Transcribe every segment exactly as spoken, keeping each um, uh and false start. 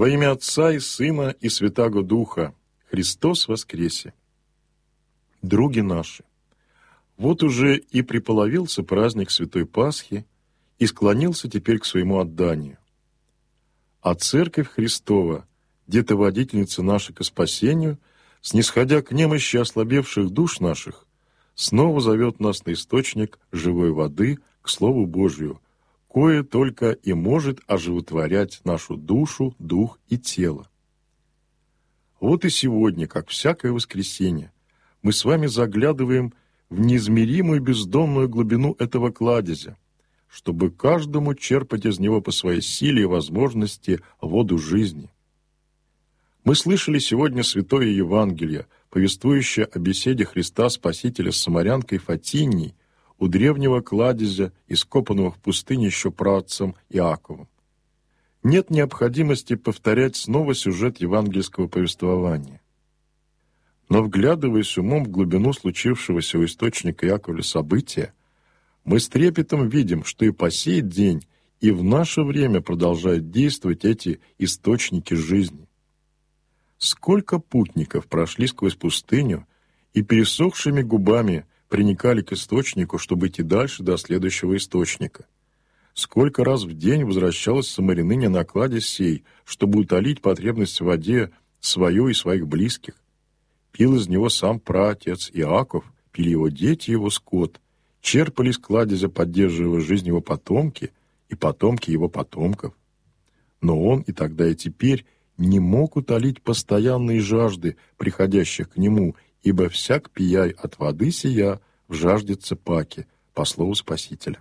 Во имя Отца и Сына и Святаго Духа, Христос воскресе! Други наши, вот уже и приполовился праздник Святой Пасхи и склонился теперь к своему отданию. А Церковь Христова, детоводительница наша ко спасению, снисходя к немощи ослабевших душ наших, снова зовет нас на источник живой воды к Слову Божию, кое только и может оживотворять нашу душу, дух и тело. Вот и сегодня, как всякое воскресенье, мы с вами заглядываем в неизмеримую бездонную глубину этого кладезя, чтобы каждому черпать из него по своей силе и возможности воду жизни. Мы слышали сегодня Святое Евангелие, повествующее о беседе Христа Спасителя с самарянкой Фатиньей у древнего кладезя, ископанного в пустыне еще праотцом Иаковом. Нет необходимости повторять снова сюжет евангельского повествования. Но, вглядываясь умом в глубину случившегося у источника Иаковля события, мы с трепетом видим, что и по сей день, и в наше время продолжают действовать эти источники жизни. Сколько путников прошли сквозь пустыню и пересохшими губами приникали к источнику, чтобы идти дальше до следующего источника. Сколько раз в день возвращалась самаряныня на кладезь сей, чтобы утолить потребность в воде свою и своих близких. Пил из него сам праотец Иаков, пили его дети и его скот, черпали из кладезя, поддерживая жизнь его потомки и потомки его потомков. Но он и тогда, и теперь не мог утолить постоянные жажды, приходящих к нему, ибо всяк пияй от воды сия вжаждется паки, по слову Спасителя.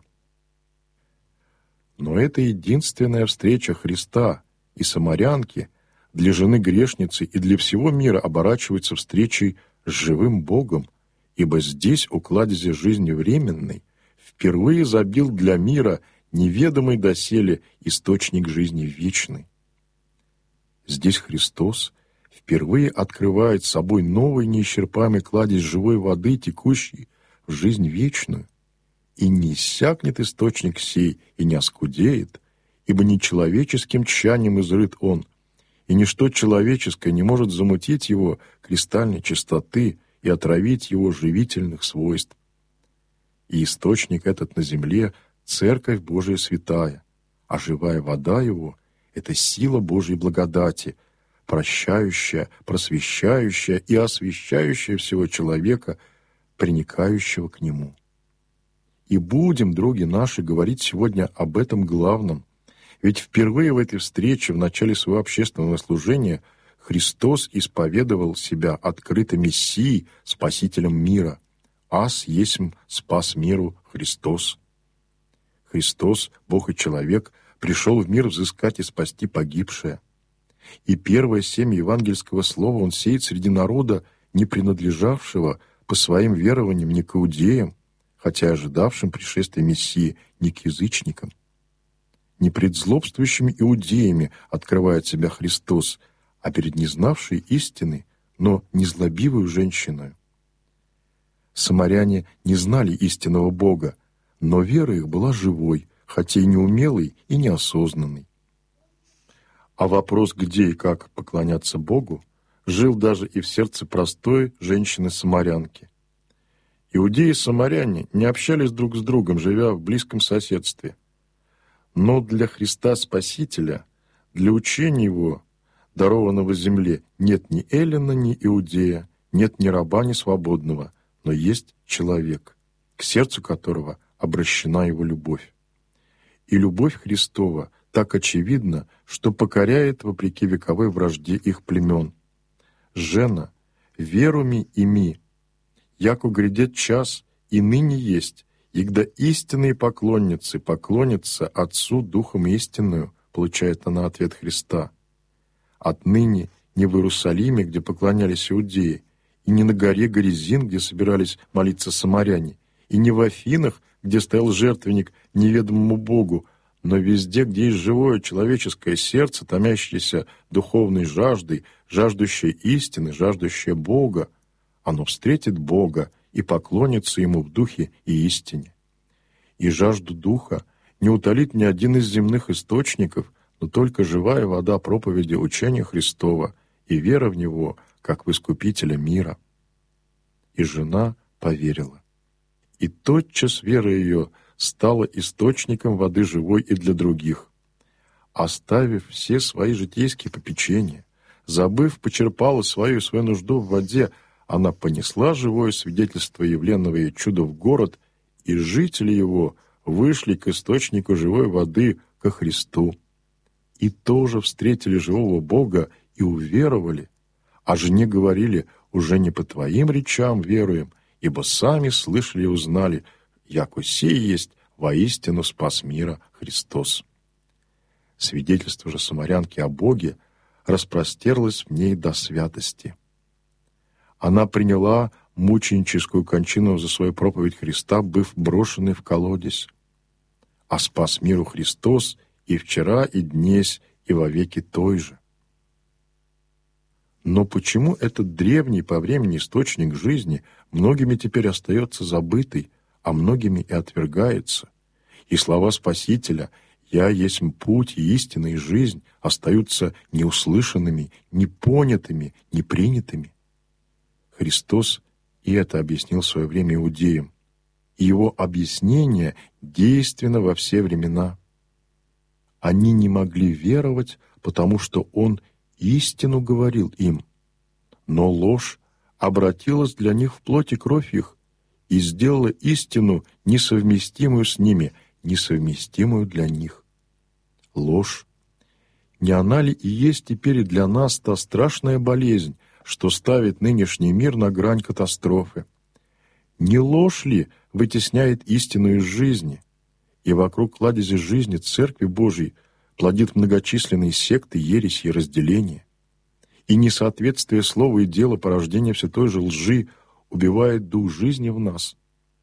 Но это единственная встреча Христа и самарянки для жены грешницы и для всего мира оборачивается встречей с живым Богом, ибо здесь, у кладезя жизни временной, впервые забил для мира неведомый доселе источник жизни вечной. Здесь Христос впервые открывает собой новый неисчерпаемый кладезь живой воды, текущей в жизнь вечную, и не иссякнет источник сей, и не оскудеет, ибо не человеческим тщанием изрыт он, и ничто человеческое не может замутить его кристальной чистоты и отравить его живительных свойств. И источник этот на земле — Церковь Божия святая, а живая вода его — это сила Божьей благодати, прощающая, просвещающая и освящающая всего человека, приникающего к нему. И будем, други наши, говорить сегодня об этом главном, ведь впервые в этой встрече в начале своего общественного служения Христос исповедовал себя открыто Мессией, Спасителем мира. «Аз есмь спас миру Христос». Христос, Бог и человек, пришел в мир взыскать и спасти погибшее. И первое семя евангельского слова он сеет среди народа, не принадлежавшего по своим верованиям ни к иудеям, хотя ожидавшим пришествия Мессии, ни к язычникам. Не пред злобствующими иудеями открывает себя Христос, а перед незнавшей истины, но незлобивую женщиною. Самаряне не знали истинного Бога, но вера их была живой, хотя и неумелой, и неосознанной. А вопрос, где и как поклоняться Богу, жил даже и в сердце простой женщины-самарянки. Иудеи и самаряне не общались друг с другом, живя в близком соседстве. Но для Христа Спасителя, для учения Его, дарованного земле, нет ни эллина, ни иудея, нет ни раба, ни свободного, но есть человек, к сердцу которого обращена Его любовь. И любовь Христова так очевидна, что покоряет вопреки вековой вражде их племен. «Жена, веру ми ими, яко грядет час, и ныне есть, егда истинные поклонницы поклонятся Отцу Духом истинную», получает она ответ Христа. «Отныне не в Иерусалиме, где поклонялись иудеи, и не на горе Горизин, где собирались молиться самаряне, и не в Афинах, где стоял жертвенник неведомому Богу, но везде, где есть живое человеческое сердце, томящееся духовной жаждой, жаждущее истины, жаждущее Бога, оно встретит Бога и поклонится Ему в духе и истине. И жажду Духа не утолит ни один из земных источников, но только живая вода проповеди учения Христова и вера в Него, как в Искупителя мира. И жена поверила. И тотчас вера ее стала источником воды живой и для других. Оставив все свои житейские попечения, забыв, почерпала свою и свою нужду в воде, она понесла живое свидетельство явленного ей чуда в город, и жители его вышли к источнику живой воды, ко Христу. И тоже встретили живого Бога и уверовали, а жене говорили: уже не по твоим речам веруем, ибо сами слышали и узнали, яко сей есть воистину спас мира Христос. Свидетельство же самарянки о Боге распростерлось в ней до святости. Она приняла мученическую кончину за свою проповедь Христа, быв брошенной в колодезь. А спас миру Христос и вчера, и днесь, и вовеки той же. Но почему этот древний по времени источник жизни многими теперь остается забытый, а многими и отвергается? И слова Спасителя «Я есть путь, и истина, и жизнь» остаются неуслышанными, непонятыми, непринятыми. Христос и это объяснил в свое время иудеям. И его объяснение действенно во все времена. Они не могли веровать, потому что он истину говорил им. Но ложь обратилась для них в плоть и кровь их и сделала истину несовместимую с ними, несовместимую для них. Ложь. Не она ли и есть теперь и для нас та страшная болезнь, что ставит нынешний мир на грань катастрофы? Не ложь ли вытесняет истину из жизни, и вокруг кладези жизни Церкви Божией плодит многочисленные секты, ереси и разделения? И несоответствие слова и дела, порождение все той же лжи, убивает дух жизни в нас?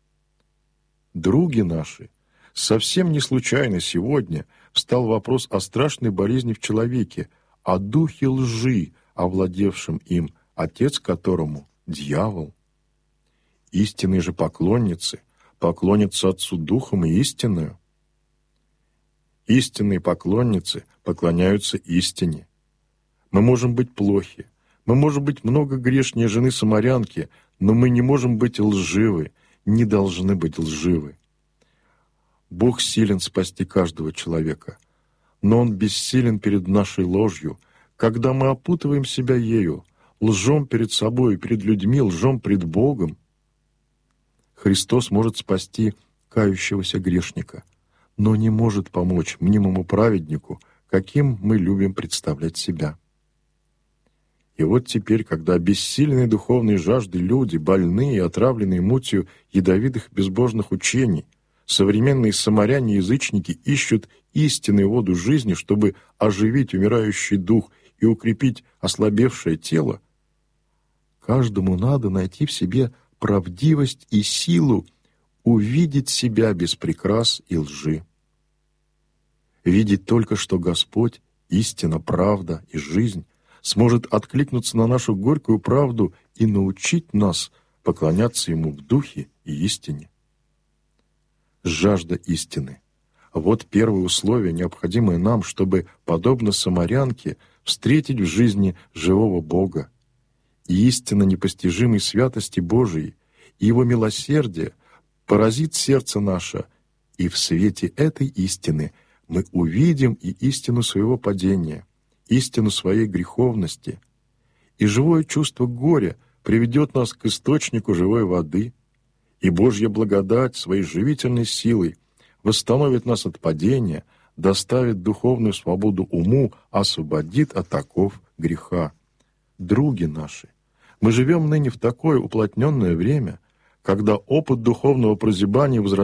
Други наши, совсем не случайно сегодня встал вопрос о страшной болезни в человеке, о духе лжи, овладевшем им, отец которому — дьявол. Истинные же поклонницы поклонятся Отцу Духом и истинную. Истинные поклонницы поклоняются истине. Мы можем быть плохи, мы можем быть много грешнее жены-самарянки, но мы не можем быть лживы, не должны быть лживы. Бог силен спасти каждого человека, но Он бессилен перед нашей ложью, когда мы опутываем себя ею, лжем перед собой и перед людьми, лжем пред Богом. Христос может спасти кающегося грешника, но не может помочь мнимому праведнику, каким мы любим представлять себя. И вот теперь, когда обессиленные духовной жаждой люди, больные и отравленные мутью ядовитых безбожных учений, современные самаряне-язычники ищут истинную воду жизни, чтобы оживить умирающий дух и укрепить ослабевшее тело, каждому надо найти в себе правдивость и силу увидеть себя без прикрас и лжи. Видеть только, что Господь, истина, правда и жизнь, сможет откликнуться на нашу горькую правду и научить нас поклоняться Ему в духе и истине. Жажда истины — вот первое условие, необходимое нам, чтобы, подобно самарянке, встретить в жизни живого Бога. И истина непостижимой святости Божией и Его милосердие поразит сердце наше, и в свете этой истины мы увидим и истину своего падения, истину своей греховности, и живое чувство горя приведет нас к источнику живой воды, и Божья благодать своей живительной силой восстановит нас от падения, доставит духовную свободу уму, освободит от оков греха. Други наши, мы живем ныне в такое уплотненное время, когда опыт духовного прозябания возрастает